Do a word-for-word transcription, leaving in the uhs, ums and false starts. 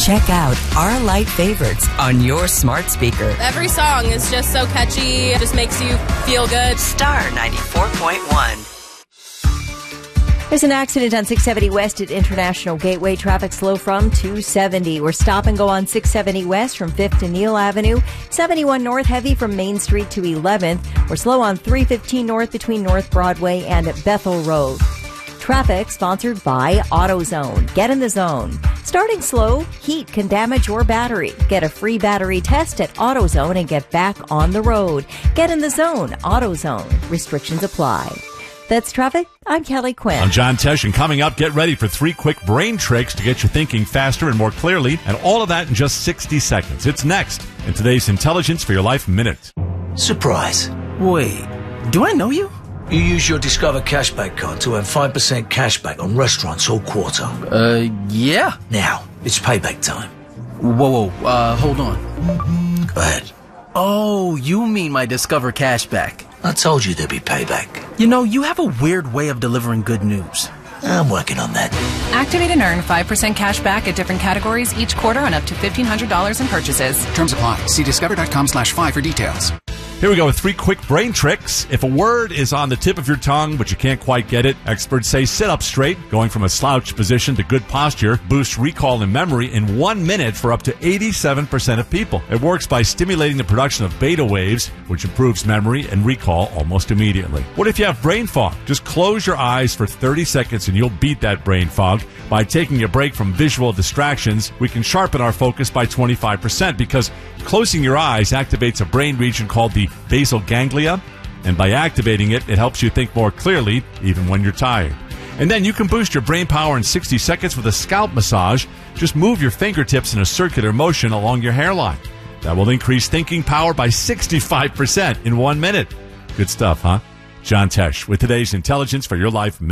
Check out Our Light Favorites on your smart speaker. Every song is just so catchy. It just makes you feel good. Star ninety-four point one. There's an accident on six seventy West at International Gateway. Traffic slow from two seventy. We're stop and go on six seventy West from fifth to Neal Avenue. seventy-one North heavy from Main Street to eleventh. We're slow on three fifteen North between North Broadway and Bethel Road. Traffic sponsored by AutoZone. Get in the zone. Starting slow, heat can damage your battery. Get a free battery test at AutoZone and get back on the road. Get in the zone. AutoZone. Restrictions apply. That's traffic. I'm Kelly Quinn. I'm John Tesh, and coming up, get ready for three quick brain tricks to get you thinking faster and more clearly, and all of that in just sixty seconds. It's next in today's Intelligence for Your Life Minute. Surprise. Wait, do I know you? You use your Discover Cashback card to earn five percent cashback on restaurants all quarter. Uh, yeah. Now, it's payback time. Whoa, whoa, uh, hold on. Go ahead. Oh, you mean my Discover Cashback. I told you there'd be payback. You know, you have a weird way of delivering good news. I'm working on that. Activate and earn five percent cash back at different categories each quarter on up to fifteen hundred dollars in purchases. Terms apply. See discover.com slash five for details. Here we go with three quick brain tricks. If a word is on the tip of your tongue, but you can't quite get it, experts say sit up straight. Going from a slouch position to good posture boosts recall and memory in one minute for up to eighty-seven percent of people. It works by stimulating the production of beta waves, which improves memory and recall almost immediately. What if you have brain fog? Just close your eyes for thirty seconds and you'll beat that brain fog. By taking a break from visual distractions, we can sharpen our focus by twenty-five percent because closing your eyes activates a brain region called the basal ganglia, and by activating it, it helps you think more clearly even when you're tired. And then you can boost your brain power in sixty seconds with a scalp massage. Just move your fingertips in a circular motion along your hairline. That will increase thinking power by sixty-five percent in one minute. Good stuff, huh? John Tesh with today's Intelligence for Your Life Minute.